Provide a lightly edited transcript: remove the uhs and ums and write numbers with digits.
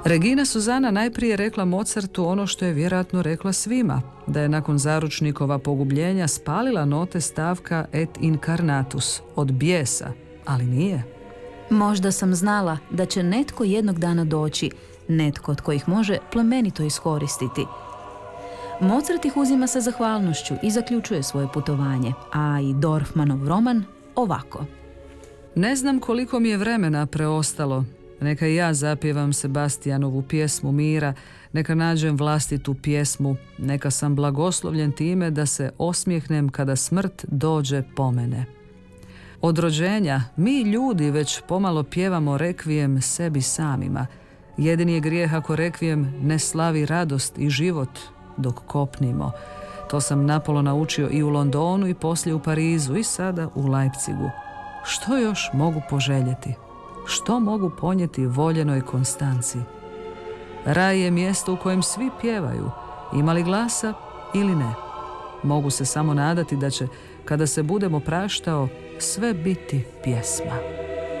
Regina Susana najprije rekla Mozartu ono što je vjerojatno rekla svima, da je nakon zaručnikova pogubljenja spalila note stavka Et incarnatus, od bijesa, ali nije. Možda sam znala da će netko jednog dana doći, netko od kojih može plemenito iskoristiti. Mozart ih uzima sa zahvalnošću i zaključuje svoje putovanje, a i Dorfmanov roman ovako. Ne znam koliko mi je vremena preostalo. Neka i ja zapjevam Sebastijanovu pjesmu mira, neka nađem vlastitu pjesmu, neka sam blagoslovljen time da se osmijehnem kada smrt dođe po mene. Od rođenja mi ljudi već pomalo pjevamo rekvijem sebi samima. Jedini je grijeh ako rekvijem ne slavi radost i život dok kopnimo. To sam napolo naučio i u Londonu i poslije u Parizu i sada u Leipzigu. Što još mogu poželjeti? Što mogu ponijeti voljenoj Konstanci? Raj je mjesto u kojem svi pjevaju, ima li glasa ili ne. Mogu se samo nadati da će, kada se budemo praštao, sve biti pjesma.